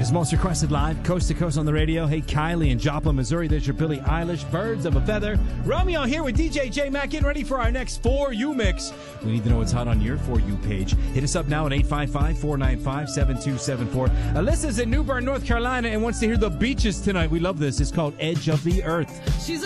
It is most requested live, coast to coast on the radio. Hey, Kylie in Joplin, Missouri. There's your Billie Eilish, Birds of a Feather. Romeo here with DJ J Mac, getting ready for our next For You mix. We need to know what's hot on your For You page. Hit us up now at 855-495-7274. Alyssa's in New Bern, North Carolina, and wants to hear The Beaches tonight. We love this. It's called Edge of the Earth. She's